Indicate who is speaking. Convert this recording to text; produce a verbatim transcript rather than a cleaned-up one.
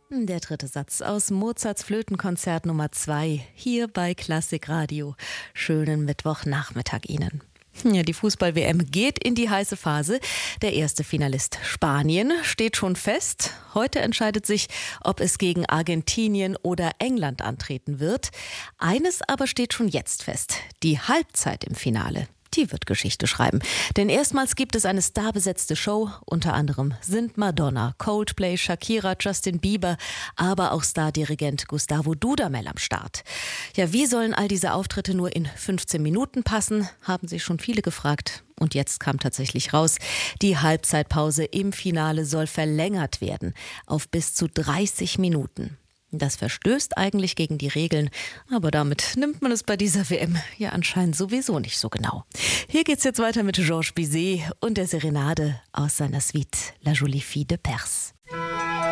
Speaker 1: Der dritte Satz aus Mozarts Flötenkonzert Nummer zwei, hier bei Klassikradio. Schönen Mittwochnachmittag Ihnen. Ja, die Fußball-W M geht in die heiße Phase. Der erste Finalist Spanien steht schon fest. Heute entscheidet sich, ob es gegen Argentinien oder England antreten wird. Eines aber steht schon jetzt fest: die Halbzeit im Finale. Die wird Geschichte schreiben. Denn erstmals gibt es eine starbesetzte Show. Unter anderem sind Madonna, Coldplay, Shakira, Justin Bieber, aber auch Stardirigent Gustavo Dudamel am Start. Ja, wie sollen all diese Auftritte nur in fünfzehn Minuten passen, haben sich schon viele gefragt. Und jetzt kam tatsächlich raus: die Halbzeitpause im Finale soll verlängert werden auf bis zu dreißig Minuten. Das verstößt eigentlich gegen die Regeln, aber damit nimmt man es bei dieser W M ja anscheinend sowieso nicht so genau. Hier geht's jetzt weiter mit Georges Bizet und der Serenade aus seiner Suite La Jolie Fille de Perse.